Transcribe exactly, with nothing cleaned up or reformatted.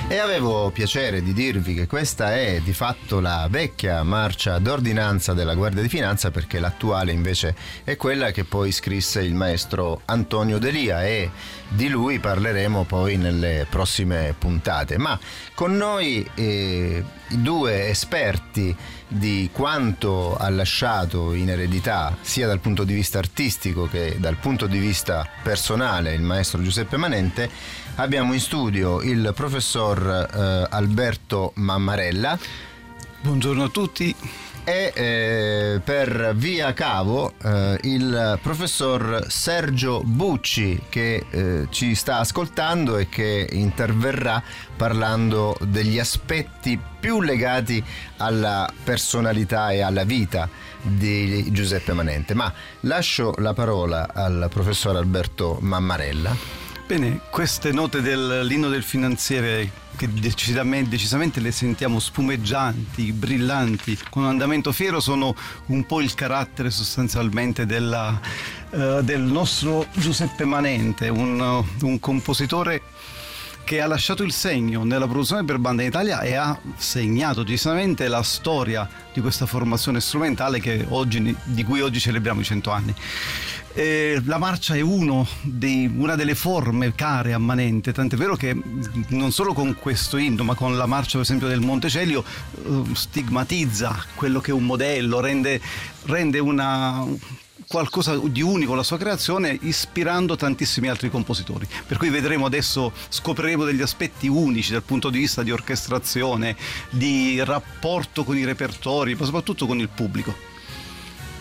E avevo piacere di dirvi che questa è di fatto la vecchia marcia d'ordinanza della Guardia di Finanza, perché l'attuale invece è quella che poi scrisse il maestro Antonio Delia, e di lui parleremo poi nelle prossime puntate. Ma con noi eh, i due esperti di quanto ha lasciato in eredità sia dal punto di vista artistico che dal punto di vista personale il maestro Giuseppe Manente. Abbiamo in studio il professor eh, Alberto Mammarella. Buongiorno a tutti. E eh, per via cavo eh, il professor Sergio Bucci, che eh, ci sta ascoltando e che interverrà parlando degli aspetti più legati alla personalità e alla vita di Giuseppe Manente. Ma lascio la parola al professor Alberto Mammarella. Bene, queste note dell'inno del finanziere, che decisamente, decisamente le sentiamo spumeggianti, brillanti, con un andamento fiero, sono un po' il carattere sostanzialmente della, uh, del nostro Giuseppe Manente, un, un compositore che ha lasciato il segno nella produzione per banda in Italia e ha segnato decisamente la storia di questa formazione strumentale che oggi, di cui oggi celebriamo i cento anni. Eh, la marcia è uno dei, una delle forme care a Manente, tant'è vero che non solo con questo inno, ma con la marcia per esempio del Montecelio eh, stigmatizza quello che è un modello, rende, rende una... qualcosa di unico la sua creazione, ispirando tantissimi altri compositori. Per cui vedremo adesso, scopriremo degli aspetti unici dal punto di vista di orchestrazione, di rapporto con i repertori, ma soprattutto con il pubblico.